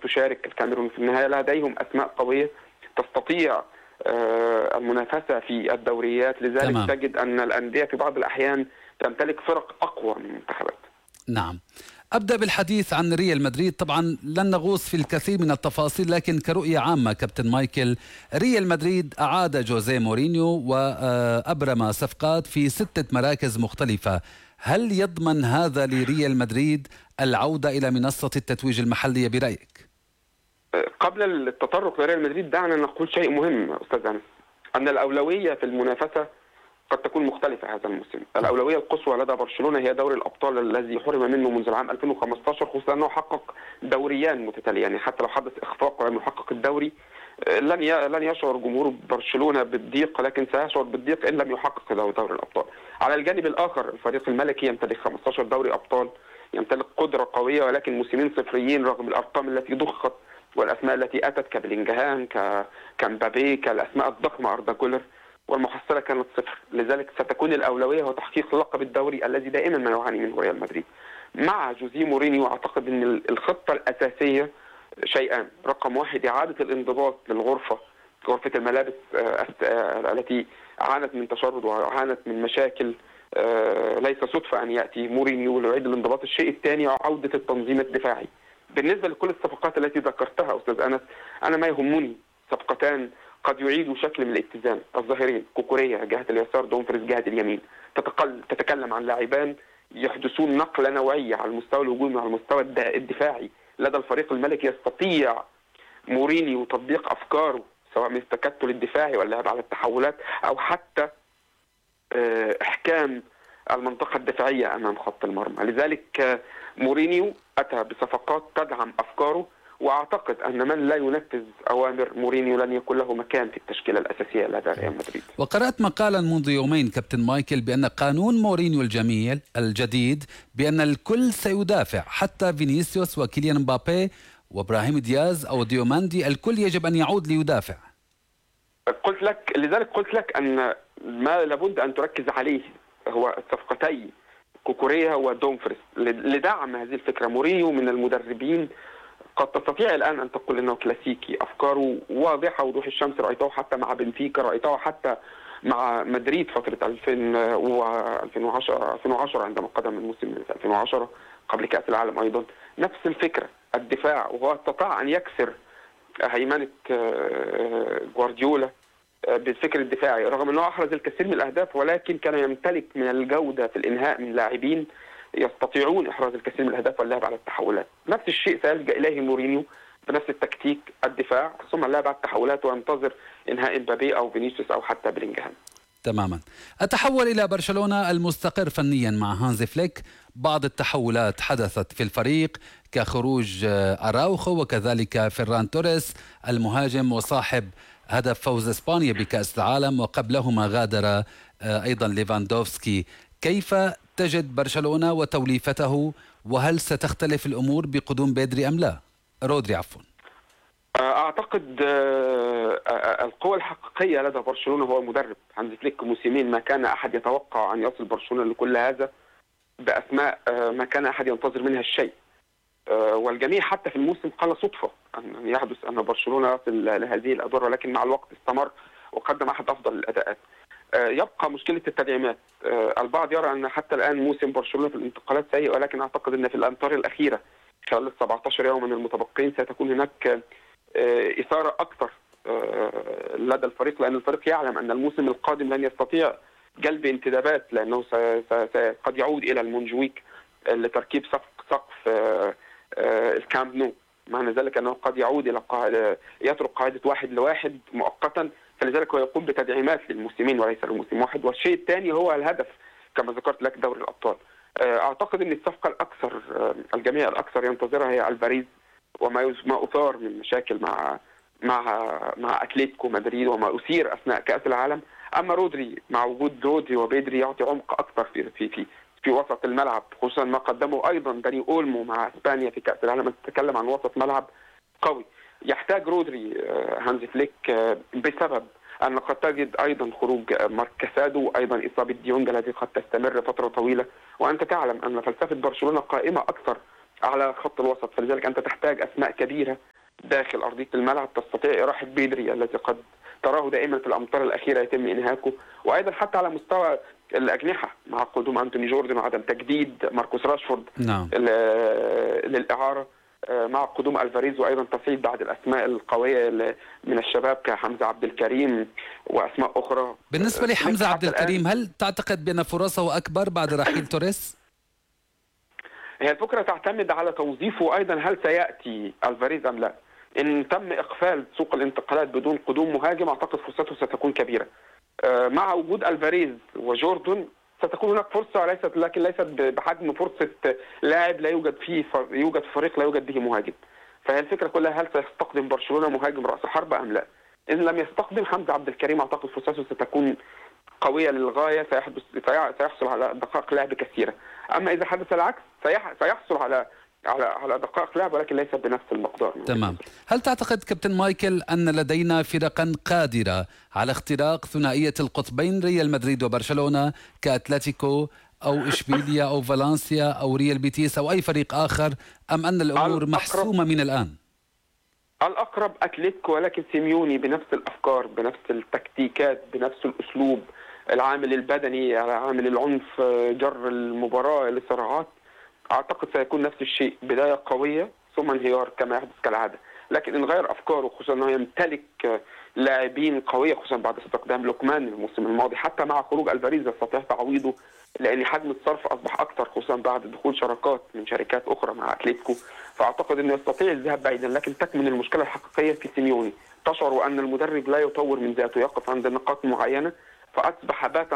تشارك الكاميرون في النهاية. لديهم أسماء قوية تستطيع المنافسة في الدوريات، لذلك تمام. تجد أن الأندية في بعض الأحيان تمتلك فرق أقوى من المنتخبات. نعم. أبدأ بالحديث عن ريال مدريد. طبعا لن نغوص في الكثير من التفاصيل، لكن كرؤية عامة كابتن مايكل، ريال مدريد أعاد جوزيه مورينيو وأبرم صفقات في 6 مراكز مختلفة. هل يضمن هذا لريال مدريد العودة إلى منصة التتويج المحلية برأيك؟ قبل التطرق لريال مدريد دعنا نقول شيء مهم أستاذ أنس، أن الأولوية في المنافسة قد تكون مختلفة هذا الموسم. الأولوية القصوى لدى برشلونة هي دوري الأبطال الذي حرم منه منذ العام 2015، خصوصا أنه حقق دوريان متتاليان. يعني حتى لو حدث إخفاق ولم يحقق الدوري لن يشعر جمهور برشلونة بالضيق، لكن سيشعر بالضيق إن لم يحقق دوري الأبطال. على الجانب الآخر الفريق الملكي يمتلك 15 دوري أبطال، يمتلك قدرة قوية، ولكن موسمين صفريين رغم الأرقام التي ضخت والأسماء التي أتت كبلينجهام كمبابي كالأسماء الضخمة أردا جولر، والمحصلة كانت صفر. لذلك ستكون الأولوية هو تحقيق لقب الدوري الذي دائما ما يعاني منه ريال مدريد. مع جوزيه مورينيو أعتقد أن الخطة الأساسية شيئان: رقم 1 إعادة الانضباط للغرفة، غرفة الملابس التي عانت من تشرد وعانت من مشاكل. ليس صدفة أن يأتي مورينيو ليعيد الانضباط. الشيء الثاني عودة التنظيم الدفاعي. بالنسبة لكل الصفقات التي ذكرتها أستاذ أنس، أنا ما يهمني صفقتان قد يعيدوا شكل من الاتزان. الظهيرين كوكوريا جهة اليسار، دومفريز جهة اليمين. تتكلم عن لاعبان يحدثون نقلة نوعية على المستوى الهجومي وعلى المستوى الدفاعي لدى الفريق الملكي. يستطيع مورينيو تطبيق أفكاره سواء من التكتل الدفاعي واللعب على التحولات أو حتى إحكام المنطقة الدفاعية أمام خط المرمى. لذلك مورينيو أتى بصفقات تدعم أفكاره، وأعتقد أن من لا ينفذ أوامر مورينيو لن يكون له مكان في التشكيلة الأساسية لدى ريال مدريد. وقرأت مقالا منذ يومين كابتن مايكل بأن قانون مورينيو الجديد بأن الكل سيدافع، حتى فينيسيوس وكيليان مبابي وإبراهيم دياز أو ديوماندي، الكل يجب أن يعود ليدافع. لذلك قلت لك أن ما لابد أن تركز عليه هو الصفقتين كوكوريا ودومفريز لدعم هذه الفكرة. مورينيو من المدربين قد تستطيع الآن أن تقول أنه كلاسيكي، أفكاره واضحة وضوح الشمس. رأيته حتى مع بنفيكا، رأيته حتى مع مدريد فترة 2010 عندما قدم الموسم 2010 قبل كأس العالم أيضا. نفس الفكرة، الدفاع، وهو استطاع أن يكسر هيمنة جوارديولا بالفكر الدفاعي، رغم أنه أحرز الكثير من الأهداف، ولكن كان يمتلك من الجودة في الإنهاء من لاعبين يستطيعون إحراز الكثير من الأهداف واللعب على التحولات. نفس الشيء سيلجأ إليه مورينيو بنفس التكتيك، الدفاع ثم اللعب على التحولات، وينتظر إنهاء مبابي أو فينيسيوس أو حتى بلينغهام. تماما. أتحول إلى برشلونة المستقر فنيا مع هانز فليك. بعض التحولات حدثت في الفريق كخروج أراوخو وكذلك فيران توريس المهاجم وصاحب هدف فوز إسبانيا بكأس العالم، وقبلهما غادر أيضا ليفاندوفسكي. كيف تجد برشلونة وتوليفته، وهل ستختلف الأمور بقدوم بيدري أم لا؟ رودري عفوا. أعتقد القوة الحقيقية لدى برشلونة هو المدرب هانز فليك. موسمين ما كان أحد يتوقع أن يصل برشلونة لكل هذا بأسماء ما كان أحد ينتظر منها الشيء، والجميع حتى في الموسم قال صدفة أن يحدث أن برشلونة يصل لهذه الأدوار، ولكن مع الوقت استمر وقدم أحد أفضل الأداءات. يبقى مشكلة التدعيمات. البعض يرى أن حتى الآن موسم برشلونة في الانتقالات سيء، ولكن أعتقد أن في الأمتار الأخيرة خلال 17 يوما المتبقين ستكون هناك إثارة أكثر لدى الفريق، لأن الفريق يعلم أن الموسم القادم لن يستطيع جلب انتدابات، لأنه قد يعود إلى المونجويك لتركيب سقف الكامب نو. معنى ذلك أنه قد يعود إلى يترك قاعدة 1-1 مؤقتا، فلذلك هو يقوم بتدعيمات للموسمين وليس لموسم واحد. والشيء الثاني هو الهدف كما ذكرت لك، دوري الأبطال. أعتقد أن الصفقة الأكثر الجميع الأكثر ينتظرها هي الفاريز، وما أثار من مشاكل مع أتليتيكو مدريد وما أثير أثناء كأس العالم. أما رودري، مع وجود رودري وبيدري يعطي عمق أكثر في وسط الملعب، خصوصا ما قدمه أيضا داني أولمو مع إسبانيا في كأس العالم. نتكلم عن وسط ملعب قوي. يحتاج رودري هانز فليك بسبب أن قد تجد أيضا خروج مارك كاسادو، وأيضا إصابة ديونج التي قد تستمر فترة طويلة، وأنت تعلم أن فلسفة برشلونة قائمة أكثر على خط الوسط، فلذلك أنت تحتاج أسماء كبيرة داخل أرضية الملعب تستطيع إراحة بيدري الذي قد تراه دائما في الأمطار الأخيرة يتم إنهاكه، وأيضا حتى على مستوى الأجنحة مع قدوم أنتوني جوردن وعدم تجديد ماركوس راشفورد نعم. للإعارة، مع قدوم ألفاريز وأيضا تصعيد بعض الأسماء القوية من الشباب كحمزة عبد الكريم وأسماء أخرى. بالنسبة لحمزة عبد الكريم، هل تعتقد بأن فرصه أكبر بعد رحيل توريس؟ هي الفكرة تعتمد على توظيفه، أيضا هل سيأتي ألفاريز أم لا. إن تم إقفال سوق الانتقالات بدون قدوم مهاجم أعتقد فرصته ستكون كبيرة. مع وجود ألفاريز وجوردن ستكون هناك فرصة، لكن ليست بحجم فرصة لاعب لا يوجد فيه، يوجد فريق لا يوجد به مهاجم. فهي الفكرة كلها هل سيستقدم برشلونة مهاجم رأس حربة أم لا. إن لم يستقدم حمزة عبد الكريم أعتقد فرصته ستكون قوية للغاية، سيحصل على دقائق لعب كثيرة. أما إذا حدث العكس سيحصل على دقائق لعب ولكن ليس بنفس المقدار. تمام. هل تعتقد كابتن مايكل أن لدينا فرقا قادرة على اختراق ثنائية القطبين ريال مدريد وبرشلونة كأتلتيكو أو إشبيليا أو فالنسيا أو ريال بيتيس أو أي فريق آخر، أم أن الأمور محسومة من الآن؟ الأقرب أتلتيكو، ولكن سيميوني بنفس الأفكار، بنفس التكتيكات، بنفس الأسلوب، العامل البدني، عامل العنف، جر المباراة للصراعات، أعتقد سيكون نفس الشيء، بداية قوية ثم انهيار كما يحدث كالعادة. لكن إن غير أفكاره، خصوصا أنه يمتلك لاعبين قوية، خصوصا بعد استخدام لوكمان الموسم الماضي، حتى مع خروج ألفاريز يستطيع تعويضه، لأن حجم الصرف أصبح أكثر خصوصا بعد دخول شراكات من شركات أخرى مع أتلتيكو، فأعتقد أنه يستطيع الذهاب بعيدا. لكن تكمن المشكلة الحقيقية في سيميوني، تشعر أن المدرب لا يطور من ذاته، يقف عند نقاط معينة، فأصبح بات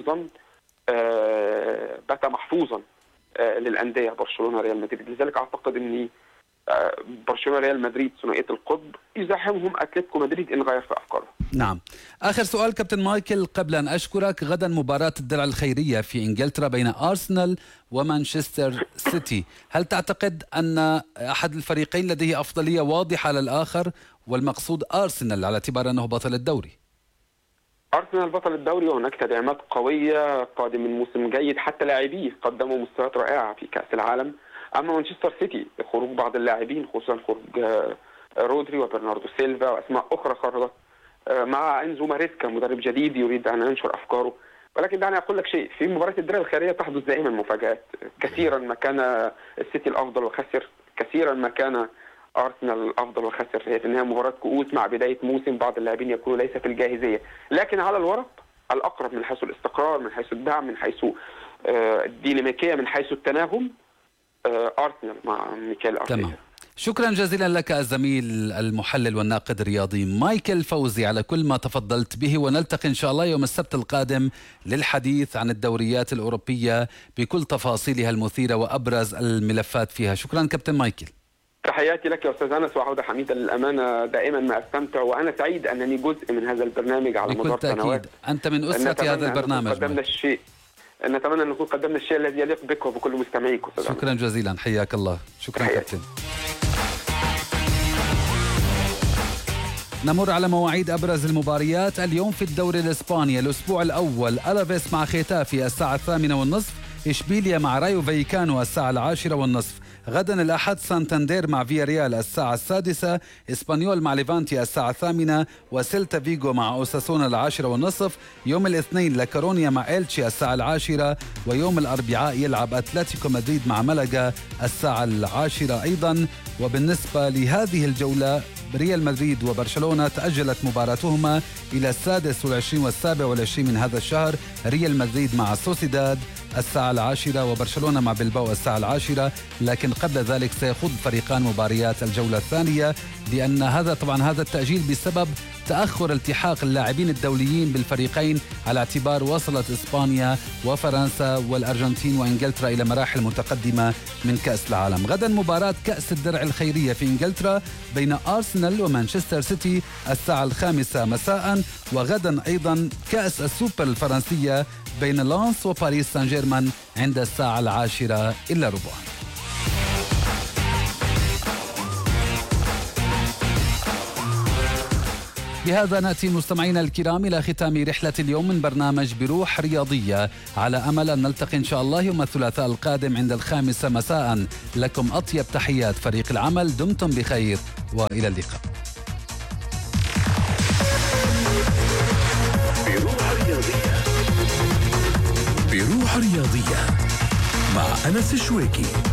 محفوظا للأندية برشلونة ريال مدريد. لذلك أعتقد أن برشلونة ريال مدريد ثنائية القطب يزاحمهم أتلتيكو مدريد إن غير في أفكاره. نعم. آخر سؤال كابتن مايكل قبل أن أشكرك. غدا مباراة الدرع الخيرية في إنجلترا بين أرسنال ومانشستر سيتي، هل تعتقد أن أحد الفريقين لديه أفضلية واضحة على الآخر، والمقصود أرسنال على اعتبار أنه بطل الدوري؟ أرسنال بطل الدوري وهناك تدعيمات قوية، قادم من موسم جيد، حتى لاعبيه قدموا مستويات رائعة في كأس العالم. أما مانشستر سيتي خروج بعض اللاعبين، خصوصا خروج رودري وبرناردو سيلفا وأسماء أخرى خرجت، مع إنزو ماريسكا مدرب جديد يريد أن ينشر أفكاره. ولكن دعني أقول لك شيء، في مباراة الدرع الخيرية تحدث دائما مفاجآت. كثيرا ما كان السيتي الأفضل وخسر، كثيرا ما كان أرسنال الأفضل وخسر. هي في النهاية مباراة كؤوس مع بداية موسم، بعض اللاعبين يكونوا ليس في الجاهزية، لكن على الورق الأقرب من حيث الاستقرار، من حيث الدعم، من حيث الديناميكية، من حيث التناغم، أرسنال مع ميكيل أرتيتا. تمام. شكرا جزيلا لك الزميل المحلل والناقد الرياضي مايكل فوزي على كل ما تفضلت به، ونلتقي إن شاء الله يوم السبت القادم للحديث عن الدوريات الأوروبية بكل تفاصيلها المثيرة وأبرز الملفات فيها. شكرا كابتن مايكل. تحياتي لك يا أستاذ أنس، وعودة حميدة للأمانة. دائما ما أستمتع وأنا سعيد أنني جزء من هذا البرنامج على مدار سنوات. أنت من أسرة هذا البرنامج. نتمنى أن نكون قدمنا الشيء الذي يليق بك وبكل مستمعيك. شكرا جزيلا، حياك الله. شكرا كابتن. نمر على مواعيد أبرز المباريات اليوم في الدوري الإسباني. الأسبوع الأول ألافيس مع ختافي الساعة 8:30، إشبيليا مع رايو فايكانو الساعة 10:30. غدا الأحد سانتاندير مع فياريال الساعة 6، إسبانيول مع ليفانتي الساعة 8، وسيلتا فيغو مع أوساسونا 10:30. يوم الاثنين لاكارونيا مع إلتشي الساعة 10، ويوم الأربعاء يلعب أتلتيكو مدريد مع ملقا الساعة 10 أيضا. وبالنسبة لهذه الجولة ريال مدريد وبرشلونة تأجلت مباراتهما إلى 26 و27 من هذا الشهر. ريال مدريد مع سوسيداد الساعة 10، وبرشلونة مع بلباو الساعة 10. لكن قبل ذلك سيخوض فريقان مباريات الجولة الثانية، لأن هذا التأجيل بسبب تأخر التحاق اللاعبين الدوليين بالفريقين، على اعتبار وصلت إسبانيا وفرنسا والأرجنتين وإنجلترا إلى مراحل متقدمة من كأس العالم. غدا مباراة كأس الدرع الخيرية في إنجلترا بين أرسنال ومانشستر سيتي الساعة 5 مساء. وغدا أيضا كأس السوبر الفرنسية بين لانس وباريس سان جيرمان عند الساعة 10:15. بهذا نأتي مستمعينا الكرام إلى ختام رحلة اليوم من برنامج بروح رياضية، على أمل أن نلتقي إن شاء الله يوم الثلاثاء القادم عند 5 مساء. لكم أطيب تحيات فريق العمل، دمتم بخير وإلى اللقاء. بروح رياضية مع أنس الشويكي.